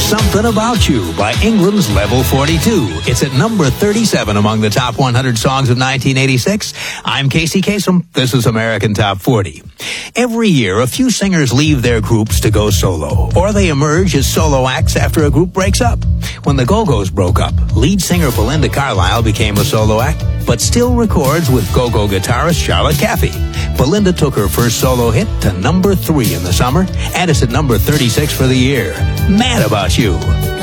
Something About You by England's Level 42. It's at number 37 among the top 100 songs of 1986. I'm Casey Kasem. This is American Top 40. Every year, a few singers leave their groups to go solo, or they emerge as solo acts after a group breaks up. When the Go-Go's broke up, lead singer Belinda Carlisle became a solo act, but still records with Go-Go guitarist Charlotte Caffey. Belinda took her first solo hit to number 3 in the summer, and it's at number 36 for the year. Mad About You.